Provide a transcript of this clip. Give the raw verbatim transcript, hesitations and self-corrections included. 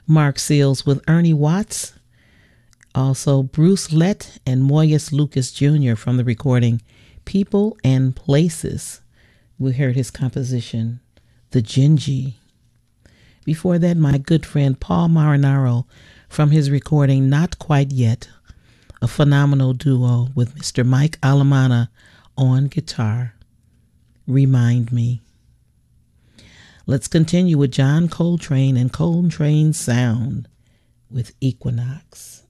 Mark Seals with Ernie Watts. Also Bruce Lett and Moyes Lucas Junior from the recording People and Places. We heard his composition, The Gingy. Before that, my good friend Paul Marinaro from his recording Not Quite Yet, a phenomenal duo with Mister Mike Alamana on guitar, Remind Me. Let's continue with John Coltrane and Coltrane's Sound with Equinox.